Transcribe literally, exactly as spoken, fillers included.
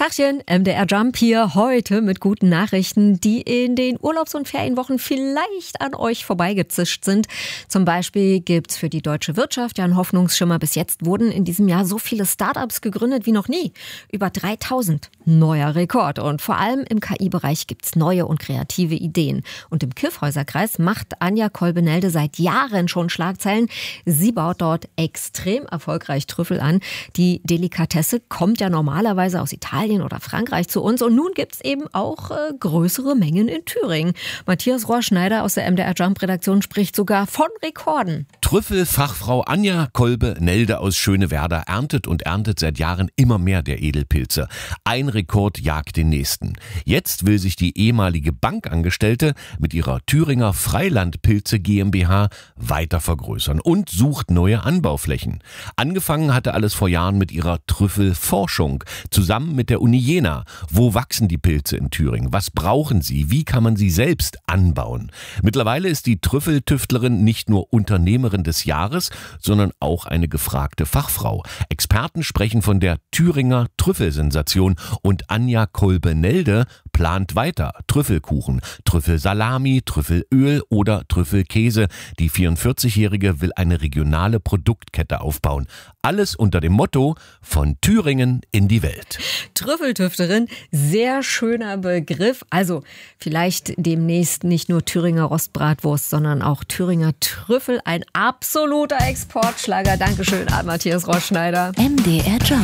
Tachchen, M D R Jump hier heute mit guten Nachrichten, die in den Urlaubs- und Ferienwochen vielleicht an euch vorbeigezischt sind. Zum Beispiel gibt's für die deutsche Wirtschaft ja einen Hoffnungsschimmer. Bis jetzt wurden in diesem Jahr so viele Startups gegründet wie noch nie. Über dreitausend. Neuer Rekord. Und vor allem im K I-Bereich gibt's neue und kreative Ideen. Und im Kyffhäuser-Kreis macht Anja Kolbe-Nelde seit Jahren schon Schlagzeilen. Sie baut dort extrem erfolgreich Trüffel an. Die Delikatesse kommt ja normalerweise aus Italien oder Frankreich zu uns. Und nun gibt's eben auch äh, größere Mengen in Thüringen. Matthias Rohrschneider aus der M D R Jump-Redaktion spricht sogar von Rekorden. Trüffelfachfrau Anja Kolbe-Nelde aus Schönewerder erntet und erntet seit Jahren immer mehr der Edelpilze. Ein Rekord jagt den nächsten. Jetzt will sich die ehemalige Bankangestellte mit ihrer Thüringer Freilandpilze GmbH weiter vergrößern und sucht neue Anbauflächen. Angefangen hatte alles vor Jahren mit ihrer Trüffelforschung, zusammen mit der Uni Jena. Wo wachsen die Pilze in Thüringen? Was brauchen sie? Wie kann man sie selbst anbauen? Mittlerweile ist die Trüffeltüftlerin nicht nur Unternehmerin des Jahres, sondern auch eine gefragte Fachfrau. Experten sprechen von der Thüringer Trüffelsensation und Anja Kolbe-Nelde plant weiter. Trüffelkuchen, Trüffelsalami, Trüffelöl oder Trüffelkäse. Die vierundvierzigjährige will eine regionale Produktkette aufbauen. Alles unter dem Motto: von Thüringen in die Welt. Trüffeltüfterin, sehr schöner Begriff. Also vielleicht demnächst nicht nur Thüringer Rostbratwurst, sondern auch Thüringer Trüffel. Ein absoluter Exportschlager. Dankeschön an Matthias Rohrschneider. M D R Jump.